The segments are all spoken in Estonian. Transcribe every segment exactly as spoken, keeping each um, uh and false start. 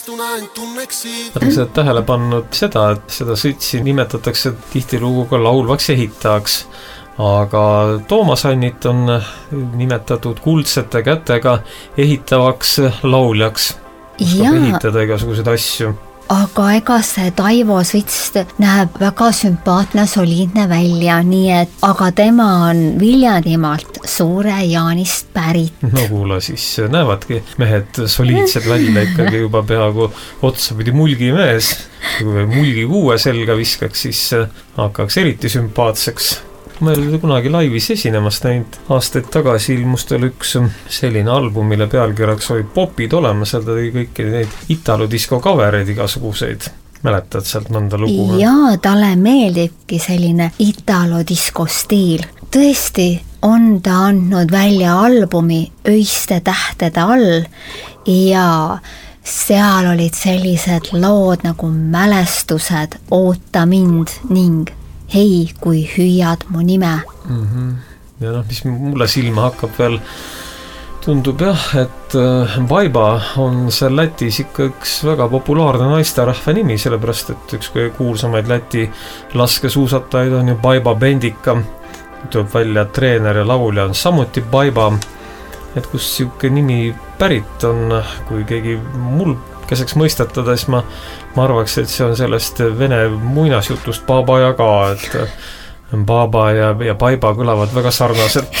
Olen seda tähele pannud seda, et seda sõitsi nimetatakse tihtilugu ka laulvaks ehitajaks, aga Toomas Annit on nimetatud kuldsete kätega ehitavaks lauljaks. Oskab ehitada igasuguseid asju. Aga ega see Taivo Sõits näeb väga sümpaatne, soliidne välja, nii et aga tema on Viljandimaalt Suure-Jaanist pärit. No kuula, siis näevadki mehed soliidsed välja ikkagi juba peaaegu otsapidi mulgimees. Kui mulgi kuue selga viskaks, siis hakkaks eriti sümpaatseks. Ma ei ole kunagi laivis esinemast näinud. Aastaid tagasi ilmus tal üks selline album, mille pealkirjaks oli Popid olemas, seal ta tõi kõiki neid Italo-disko kavereid igasuguseid. Mäletad sealt mõnda lugu? Jaa, talle meeldibki selline Italo-disko stiil. Tõesti on ta andnud välja albumi Öiste tähtede all ja seal olid sellised lood nagu Mälestused, Oota mind ning Hei, kui hüüad mu nime. Mm-hmm. Ja noh, mis mulle silma hakkab veel, tundub jah, et Baiba on seal Lätis ikka üks väga populaarne naisterahva nimi, sellepärast, et üks kuulsamaid Läti laskesuusatajaid on ju Baiba Bendika. Tuleb välja treener ja laulja on samuti Baiba, et kus siuke nimi pärit on, kui keegi mul käseks mõistatada, siis ma, ma arvaks, et see on sellest vene muinasjutust Baba ja ka, et Baba ja, ja Baiba kõlavad väga sarnaselt.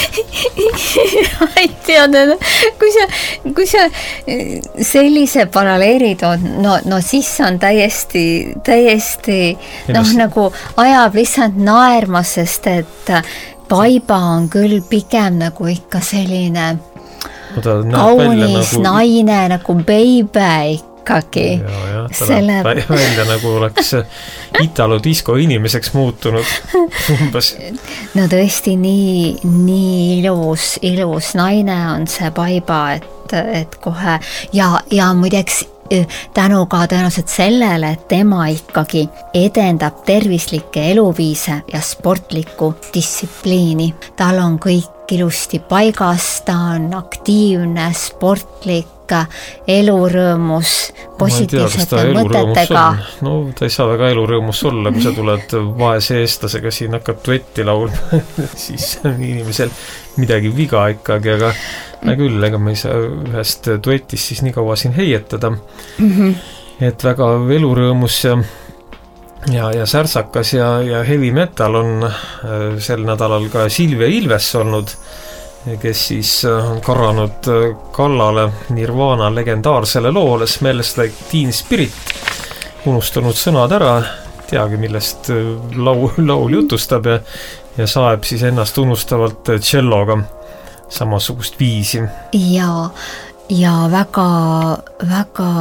Ei tead, kui sa, kui sa sellise paralleerid on, no, no siis on täiesti, täiesti noh, no, nagu ajab lihtsalt naerma, sest et Baiba on küll pigem nagu ikka selline kaunis nagu naine, nagu baby ikkagi. Ja, ja, ta Selle... välja nagu oleks Italo-disko inimeseks muutunud umbes. No tõesti nii, nii ilus, ilus naine on see Baiba, et, et kohe ja, ja muideks tänu ka tõenäoliselt sellele, et tema ikkagi edendab tervislikke eluviise ja sportlikku distsipliini. Tal on kõik ilusti paigas, ta on aktiivne, sportlik, elurõõmus, positiivsete mõtetega. No ta ei saa väga elurõõmus olla, kui sa tuled vaese eestlasega siin hakkad duetti laulma, siis on inimesel midagi viga ikkagi, aga no küll, ega me ei saa ühest duetist siis nii kaua siin heietada. Mm-hmm. Et väga elurõõmus ja Ja, ja särtsakas ja, ja heavy metal on sel nädalal ka Silvia Ilves olnud, kes siis on karanud kallale Nirvana legendaarsele loole Smells Like Teen Spirit, unustanud sõnad ära, teagi millest laul, laul jutustab ja, ja saeb siis ennast unustavalt celloga samasugust viisi. Ja, ja väga, väga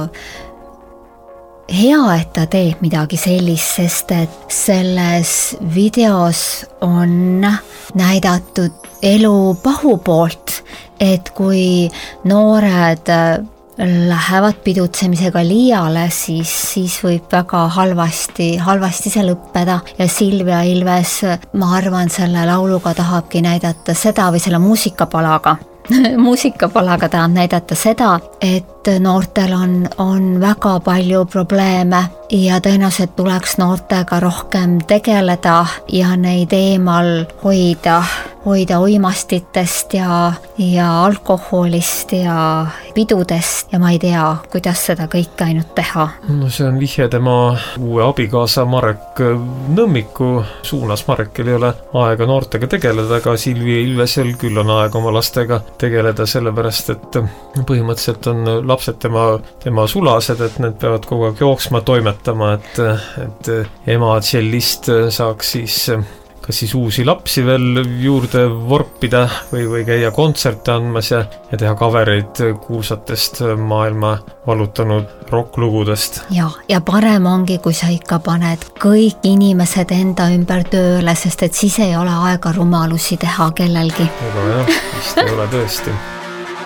hea, et ta teeb midagi sellist, sest et selles videos on näidatud elu pahu poolt, et kui noored lähevad pidutsemisega liiale, siis, siis võib väga halvasti, halvasti see lõppeda ja Silvia Ilves, ma arvan, selle lauluga tahabki näidata seda või selle muusikapalaga muusikapalaga tahab näidata seda, et noortel on, on väga palju probleeme ja tõenäoliselt tuleks noortega rohkem tegeleda ja neid eemal hoida, hoida uimastitest ja, ja alkoholist ja pidudest ja ma ei tea, kuidas seda kõike ainult teha. No see on vihje tema uue abikaasa Marek Nõmmiku suunas. Marekil ei ole aega noortega tegeleda, aga Silvia Ilvesel küll on aega oma lastega tegeleda, sellepärast et põhimõtteliselt on lapsed tema, tema sulased, et need peavad kogu aeg jooksma, toimetama, et, et ema tšellist saaks siis kas siis uusi lapsi veel juurde vorpida või, või käia kontserte andmas ja, ja teha kavereid kuulsatest maailma valutanud rocklugudest. Ja, ja parem ongi, kui sa ikka paned kõik inimesed enda ümber tööle, sest et siis ei ole aega rumalusi teha kellelgi. Ega jah, vist ei ole tõesti.